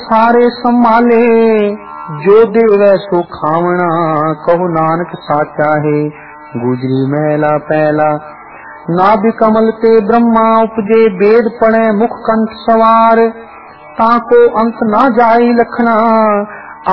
सारे संभाले, जो देवे सो खावना, कहो नानक साचा है। गुजरी महला पहला, नाभि कमल ते ब्रह्मा उपजे, वेद पढ़े मुख कंठ सवार, ताको अंत ना जाई लखना,